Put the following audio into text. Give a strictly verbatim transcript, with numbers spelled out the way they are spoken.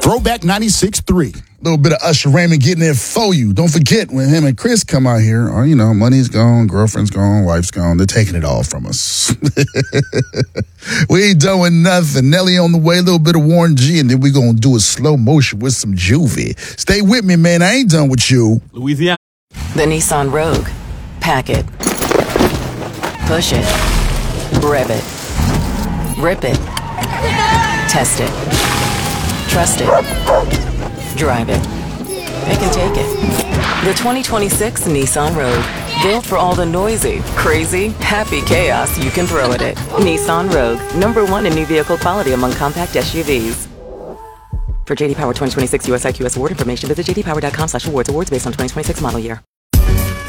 Throwback ninety-six three. A little bit of Usher Raymond getting there for you. Don't forget, when him and Chris come out here, or, you know, money's gone, girlfriend's gone, wife's gone. They're taking it all from us. We ain't done with nothing. Nelly on the way, a little bit of Warren G, and then we going to do a slow motion with some Juvie. Stay with me, man. I ain't done with you. Louisiana. The Nissan Rogue. Pack it. Push it. Rev it. Rip it. Test it. Trust it. Drive it. They can take it. The twenty twenty-six Nissan Rogue. Built for all the noisy, crazy, happy chaos you can throw at it. Nissan Rogue. Number one in new vehicle quality among compact S U Vs. For J D Power twenty twenty-six U S I Q S award information, visit j d power dot com slash awards. Awards based on twenty twenty-six model year.